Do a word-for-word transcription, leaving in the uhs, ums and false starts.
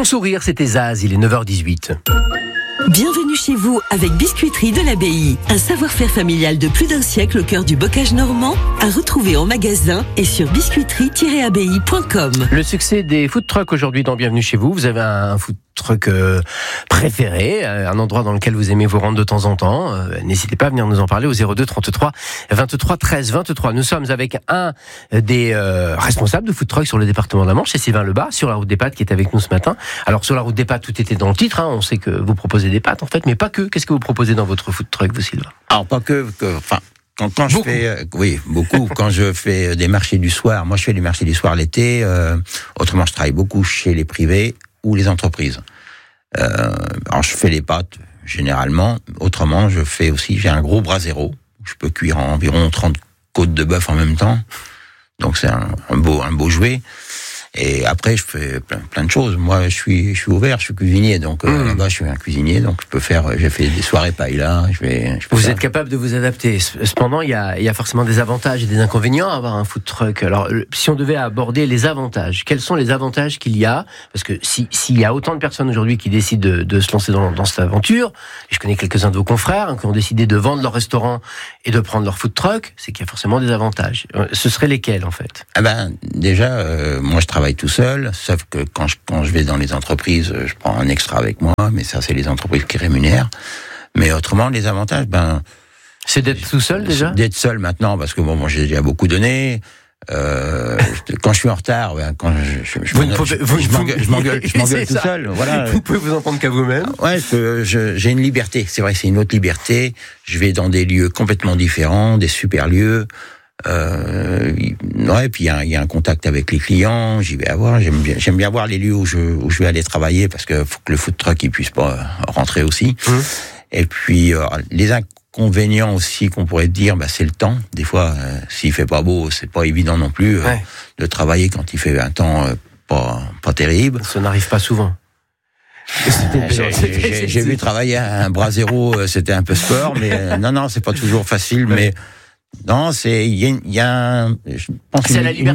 sourire, c'était Zaz, il est neuf heures dix-huit. Bienvenue chez vous avec Biscuiterie de l'Abbaye. Un savoir-faire familial de plus d'un siècle au cœur du bocage normand, à retrouver en magasin et sur biscuiterie tiret abbaye point com. Le succès des food trucks aujourd'hui dans Bienvenue chez vous. Vous avez un food truck euh, préféré, euh, un endroit dans lequel vous aimez vous rendre de temps en temps. Euh, n'hésitez pas à venir nous en parler au zéro deux trente-trois vingt-trois treize vingt-trois. Nous sommes avec un des euh, responsables de food truck sur le département de la Manche, c'est Sylvain Lebas, sur la route des pâtes, qui est avec nous ce matin. Alors sur la route des pâtes, tout était dans le titre, hein. On sait que vous proposez des pâtes en fait, mais pas que. Qu'est-ce que vous proposez dans votre food truck, vous, Sylvain? Alors pas que, que enfin. Quand, quand je beaucoup. fais, euh, oui, beaucoup. Quand je fais des marchés du soir, moi je fais des marchés du soir l'été. Euh, autrement, je travaille beaucoup chez les privés ou les entreprises. Euh, alors je fais les pâtes généralement. Autrement, je fais aussi, j'ai un gros brasero. Je peux cuire environ trente côtes de bœuf en même temps. Donc c'est un, un beau, un beau jouet. Et après, je fais plein, plein de choses. Moi, je suis, je suis ouvert, je suis cuisinier, donc euh, mmh. là-bas, je suis un cuisinier, donc je peux faire. J'ai fait des soirées paella. Je vais. Je peux vous faire. êtes capable de vous adapter. Cependant, il y a, il y a forcément des avantages et des inconvénients à avoir un food truck. Alors, si on devait aborder les avantages, quels sont les avantages qu'il y a? Parce que si, s'il y a autant de personnes aujourd'hui qui décident de, de se lancer dans, dans cette aventure, et je connais quelques-uns de vos confrères hein, qui ont décidé de vendre leur restaurant et de prendre leur food truck, c'est qu'il y a forcément des avantages. Ce seraient lesquels en fait? Ah ben, déjà, euh, moi, je travaille tout seul. Sauf que quand je, quand je vais dans les entreprises, je prends un extra avec moi, mais ça, c'est les entreprises qui rémunèrent. Mais autrement, les avantages, ben... C'est d'être tout seul, déjà? D'être seul maintenant, parce que bon, moi, j'ai déjà beaucoup donné. Euh, quand je suis en retard, ben, quand je, je, je, vous m'engueule, pouvez, vous, je m'engueule, je m'engueule, je m'engueule tout ça. Seul. Voilà. Vous ne pouvez vous entendre qu'à vous-même. Ouais, je, je, j'ai une liberté. C'est vrai, c'est une autre liberté. Je vais dans des lieux complètement différents, des super lieux. Euh, ouais, puis il y a, y a un contact avec les clients. J'y vais avoir. J'aime bien, j'aime bien voir les lieux où je, où je vais aller travailler parce que faut que le food truck il puisse pas rentrer aussi. Mmh. Et puis euh, les inconvénients aussi qu'on pourrait dire, bah c'est le temps. Des fois, euh, s'il fait pas beau, c'est pas évident non plus euh, ouais. de travailler quand il fait un temps euh, pas pas terrible. Ça n'arrive pas souvent. Euh, j'ai, j'ai, j'ai vu travailler un brasero, c'était un peu sport, mais euh, non non, c'est pas toujours facile, mais non, c'est il y a, y a je pense c'est une, la liberté.